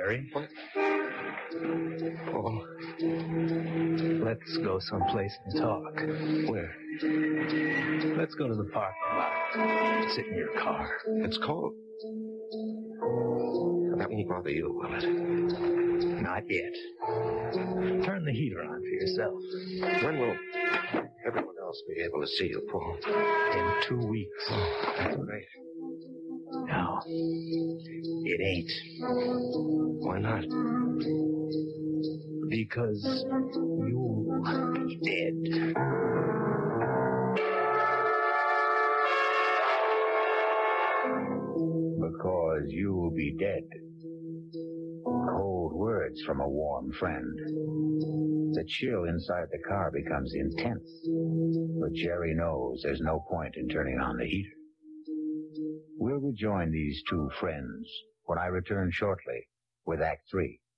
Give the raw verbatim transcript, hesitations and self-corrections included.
Jerry. What? Paul. Let's go someplace and talk. Where? Let's go to the parking lot. Sit in your car. It's cold. That won't bother you, will it? Not yet. Turn the heater on for yourself. When will everyone else be able to see you, Paul? In two weeks. Oh, that's great. No, it ain't. Why not? Because you'll be dead. Because you'll be dead. Cold words from a warm friend. The chill inside the car becomes intense. But Jerry knows there's no point in turning on the heater. We'll rejoin these two friends when I return shortly with Act Three.